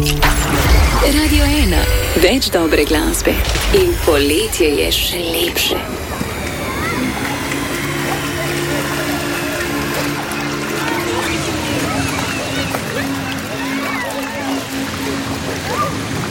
Radio 1, več dobre glasbe in poletje je še lepše.